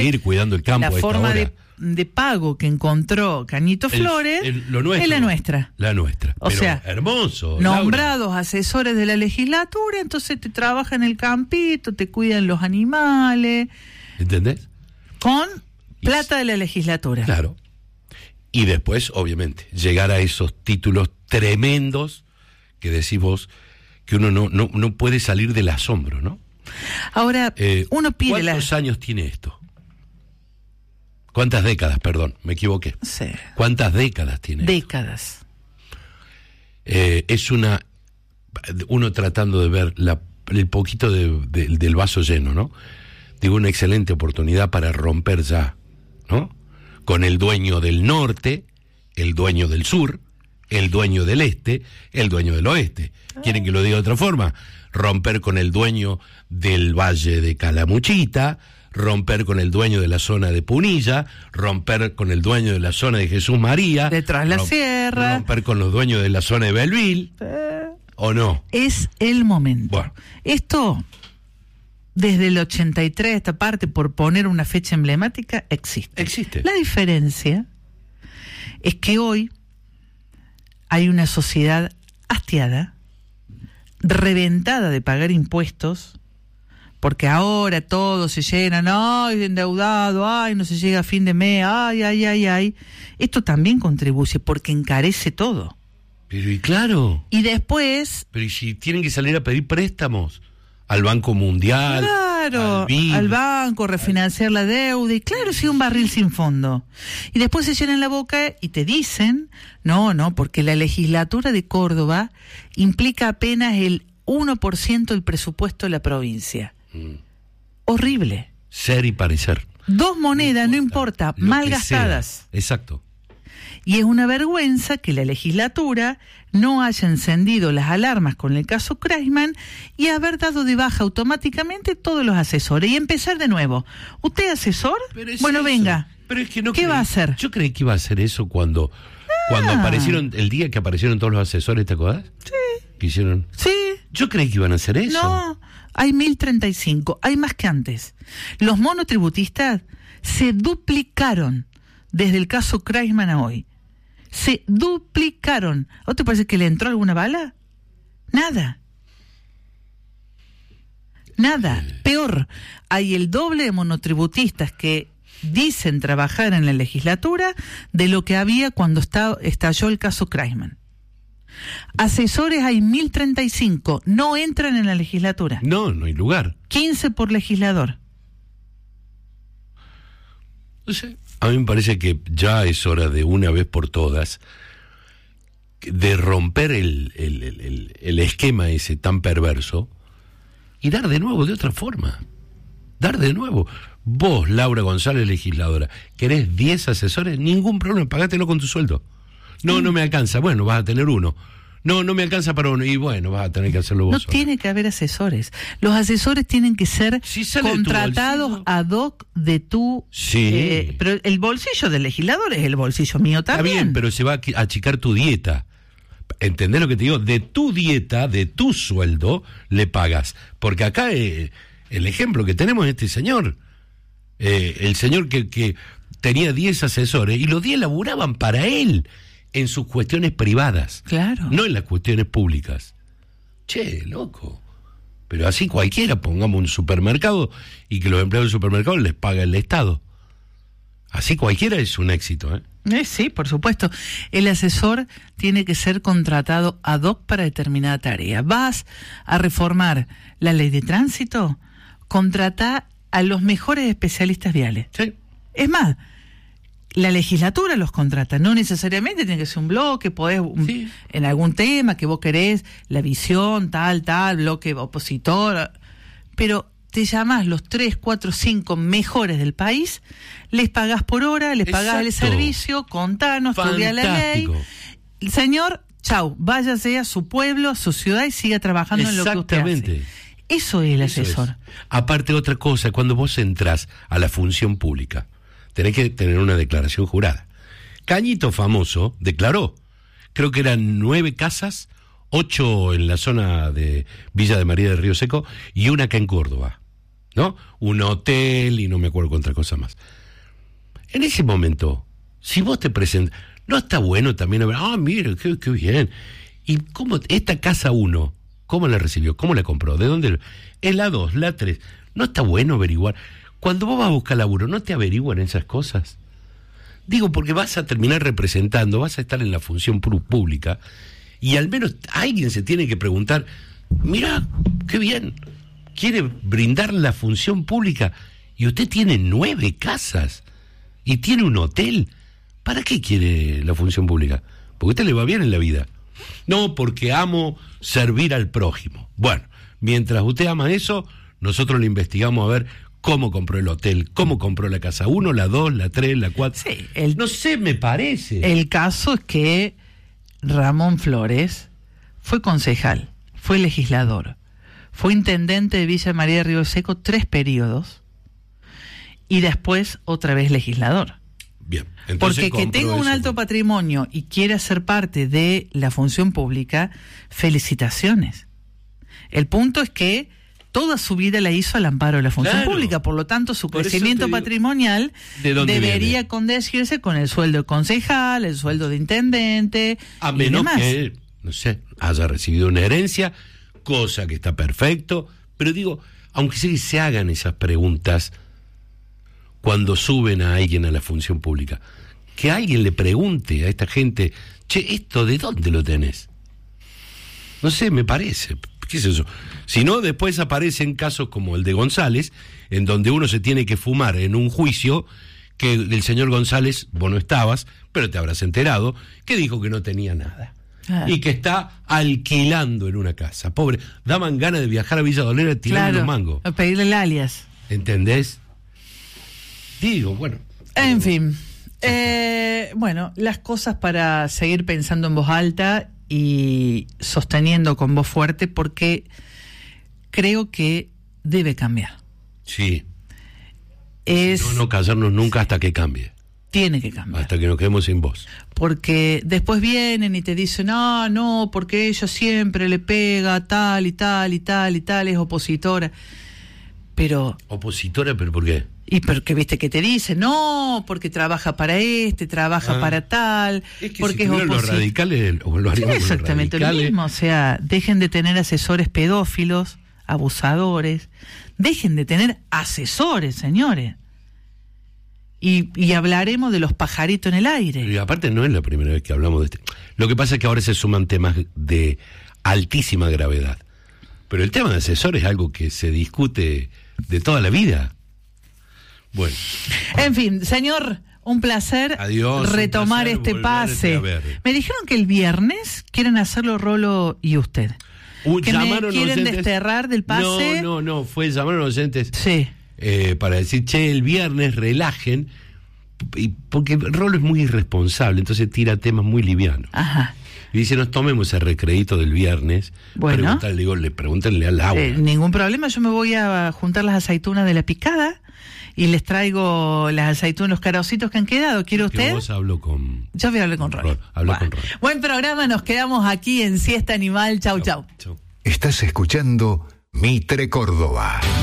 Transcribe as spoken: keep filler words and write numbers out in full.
seguir cuidando el campo la a esta forma hora. de, de pago que encontró Cañito El- Flores el- lo nuestro, es la nuestra. La nuestra. O Pero sea, hermoso. Nombrados Laura. asesores de la legislatura, entonces te trabajan en el campito, te cuidan los animales, ¿Entendés? con Y- plata de la legislatura. Claro. Y después, obviamente, llegar a esos títulos tremendos que decís vos, que uno no, no, no puede salir del asombro, ¿no? Ahora, Eh, uno pide la... ¿Cuántos años tiene esto? ¿Cuántas décadas? Perdón, me equivoqué. No sé, ¿Cuántas décadas tiene esto? décadas. Eh, es una... Uno tratando de ver la, el poquito de, de, del vaso lleno, ¿no? Digo, una excelente oportunidad para romper ya, ¿no? Con el dueño del norte, el dueño del sur, el dueño del este, el dueño del oeste. ¿Quieren que lo diga de otra forma? Romper con el dueño del valle de Calamuchita, romper con el dueño de la zona de Punilla, romper con el dueño de la zona de Jesús María, De Tras la rom- Sierra. romper con los dueños de la zona de Belleville, ¿o no? Es el momento. Bueno. Esto, desde el ochenta y tres, esta parte, por poner una fecha emblemática, existe. Existe. La diferencia es que hoy hay una sociedad hastiada, reventada de pagar impuestos, porque ahora todo se llenan, ay, endeudado, ay, no se llega a fin de mes, ay, ay, ay, ay. Esto también contribuye porque encarece todo. Pero y claro, Y después, pero y si tienen que salir a pedir préstamos al Banco Mundial, claro, al B I D, al banco, refinanciar la deuda, y claro, sí, un barril sin fondo. Y después se llenan la boca y te dicen, no, no, porque la legislatura de Córdoba implica apenas el uno por ciento del presupuesto de la provincia. Mm. Horrible. Ser y parecer. Dos monedas, no importa, Lo mal que gastadas. sea. Exacto. Y es una vergüenza que la legislatura no haya encendido las alarmas con el caso Kreisman y haber dado de baja automáticamente todos los asesores y empezar de nuevo. ¿Usted asesor? Pero es Bueno, eso. venga. Pero es que no ¿Qué creí- va a hacer? Yo creí que iba a hacer eso cuando, cuando Ah. aparecieron, el día que aparecieron todos los asesores, ¿te acordás? Sí. Que hicieron. Sí. Yo creí que iban a hacer eso. No, hay mil treinta y cinco, hay más que antes. Los monotributistas se duplicaron desde el caso Kreisman a hoy. Se duplicaron. ¿O te parece que le entró alguna bala? Nada. Nada. Peor, hay el doble de monotributistas que dicen trabajar en la legislatura de lo que había cuando está- estalló el caso Kreisman. Asesores hay mil treinta y cinco, no entran en la legislatura. No, no hay lugar. quince por legislador. No sé. A mí me parece que ya es hora de una vez por todas de romper el, el, el, el, el esquema ese tan perverso y dar de nuevo de otra forma. Dar de nuevo. Vos, Laura González, legisladora, ¿querés diez asesores? Ningún problema, pagátelo con tu sueldo. No, no me alcanza. Bueno, vas a tener uno. No, no me alcanza para uno. Y bueno, vas a tener que hacerlo vos No sola. tiene que haber asesores. Los asesores tienen que ser Si sale de tu contratados bolsillo. ad hoc de tu... Sí. eh, pero el bolsillo del legislador es el bolsillo mío Está también. bien, pero se va a qui- a achicar tu dieta. ¿Entendés lo que te digo? De tu dieta, de tu sueldo, le pagas. Porque acá eh, el ejemplo que tenemos es este señor. Eh, el señor que, que tenía diez asesores y los diez laburaban para él en sus cuestiones privadas. Claro. No en las cuestiones públicas. Che, loco. Pero así cualquiera, pongamos un supermercado y que los empleados del supermercado les paga el Estado. Así cualquiera es un éxito, ¿eh? Eh, sí, por supuesto. El asesor tiene que ser contratado ad hoc para determinada tarea. Vas a reformar la ley de tránsito, contratá a los mejores especialistas viales. Sí. Es más, la legislatura los contrata, no necesariamente tiene que ser un bloque, podés un- Sí. en algún tema que vos querés, la visión, tal, tal, bloque opositor, pero te llamás los tres, cuatro, cinco mejores del país, les pagás por hora, les pagás el Exacto. servicio, contanos, estudia la ley. Fantástico. El señor, chau, váyase a su pueblo, a su ciudad y siga trabajando en lo que usted Exactamente. hace. Eso es el Eso asesor. es. Aparte, otra cosa, cuando vos entrás a la función pública, tenés que tener una declaración jurada. Cañito famoso declaró, creo que eran nueve casas, ocho en la zona de Villa de María del Río Seco y una acá en Córdoba. ¿no? Un hotel y no me acuerdo con otra cosa más. En ese momento, si vos te presentas, no está bueno también a ver, ah, mire, qué, qué bien. ¿Y cómo, esta casa uno, cómo la recibió? ¿Cómo la compró? ¿De dónde? Es la dos, la tres. No está bueno averiguar. Cuando vos vas a buscar laburo, ¿no te averiguan esas cosas? Digo, porque vas a terminar representando, vas a estar en la función pública, y al menos alguien se tiene que preguntar, mira, qué bien, quiere brindar la función pública, y usted tiene nueve casas, y tiene un hotel. ¿Para qué quiere la función pública? Porque a usted le va bien en la vida. No, porque amo servir al prójimo. Bueno, mientras usted ama eso, nosotros le investigamos a ver cómo compró el hotel, cómo compró la casa uno, la dos, la tres, la cuatro. Sí, el, no sé, me parece. El caso es que Ramón Flores fue concejal, fue legislador, fue intendente de Villa María de Río Seco tres periodos y después otra vez legislador. Bien, entonces porque que tenga un alto fue. patrimonio y quiera ser parte de la función pública, felicitaciones. El punto es que toda su vida la hizo al amparo de la función claro. pública, por lo tanto su por crecimiento patrimonial ¿de debería viene? condecirse con el sueldo de concejal, el sueldo de intendente, a menos y demás. que, no sé, haya recibido una herencia, cosa que está perfecto, pero digo, aunque sí se hagan esas preguntas cuando suben a alguien a la función pública, que alguien le pregunte a esta gente, che, ¿esto de dónde lo tenés? No sé, me parece, ¿qué es eso? Si no, después aparecen casos como el de González, en donde uno se tiene que fumar en un juicio que el señor González, vos no estabas, pero te habrás enterado, que dijo que no tenía nada. Ah. Y que está alquilando en una casa. Pobre, daban ganas de viajar a Villa Dolera tirando claro, los mangos. A pedirle el alias. ¿Entendés? Digo, bueno. En fin. Eh, bueno, las cosas para seguir pensando en voz alta y sosteniendo con voz fuerte, porque creo que debe cambiar. Sí. Es, no, no callarnos nunca hasta que cambie. Tiene que cambiar. Hasta que nos quedemos sin voz. Porque después vienen y te dicen, ah, no, porque ella siempre le pega tal y tal y tal y tal, es opositora. Pero... ¿Opositora? ¿Pero por qué? Y porque viste que te dice, no, porque trabaja para este, trabaja ah, para tal, es que porque si es los radicales o lo haríamos sí, exactamente los lo mismo, o sea, dejen de tener asesores pedófilos, abusadores, dejen de tener asesores, señores. Y, y hablaremos de los pajaritos en el aire. Y aparte no es la primera vez que hablamos de este. Lo que pasa es que ahora se suman temas de altísima gravedad. Pero el tema de asesores es algo que se discute de toda la vida. Bueno. En fin, señor, un placer Adiós, retomar un placer este pase. Me dijeron que el viernes quieren hacerlo Rolo y usted. Uh, que me quieren oyentes. desterrar del pase. No, no, no, fue llamaron a los oyentes. Sí. Eh, para decir, che, el viernes relajen, y porque Rolo es muy irresponsable, entonces tira temas muy livianos. Ajá. Y dice, nos tomemos el recreíto del viernes. Bueno. Pregúntale, digo, le pregúntenle al agua. Eh, ningún problema, yo me voy a juntar las aceitunas de la picada y les traigo las aceitunas, los carocitos que han quedado. ¿Quiere usted? Vos hablo con... Yo voy a hablar con Rolo. Rolo hablo bueno. con Rolo. Buen programa, nos quedamos aquí en Siesta Animal. Chau, chau. chau. Estás escuchando Mitre Córdoba.